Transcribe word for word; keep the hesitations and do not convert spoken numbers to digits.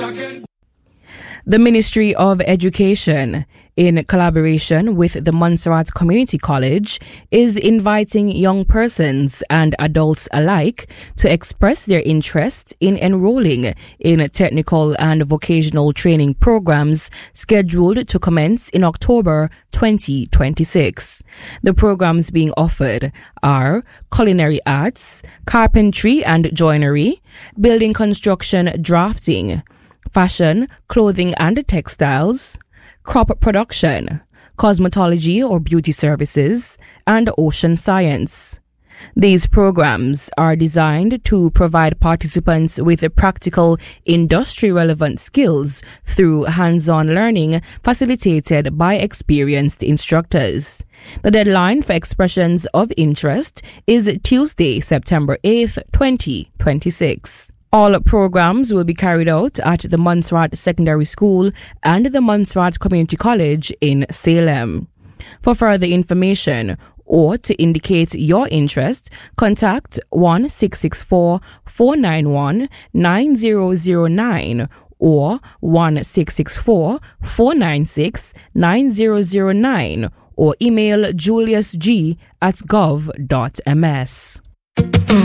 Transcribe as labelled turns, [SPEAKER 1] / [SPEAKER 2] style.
[SPEAKER 1] The Ministry of Education, in collaboration with the Montserrat Community College, is inviting young persons and adults alike to express their interest in enrolling in technical and vocational training programs scheduled to commence in October twenty twenty-six. The programs being offered are culinary arts, carpentry and joinery, building construction drafting, fashion, clothing and textiles, crop production, cosmetology or beauty services, and ocean science. These programs are designed to provide participants with practical, industry-relevant skills through hands-on learning facilitated by experienced instructors. The deadline for expressions of interest is Tuesday, September eighth, twenty twenty-six. All programs will be carried out at the Montserrat Secondary School and the Montserrat Community College in Salem. For further information or to indicate your interest, contact one six six four, four nine one, nine zero zero nine or one six six four, four nine six, nine zero zero nine or email juliusg at gov dot m s.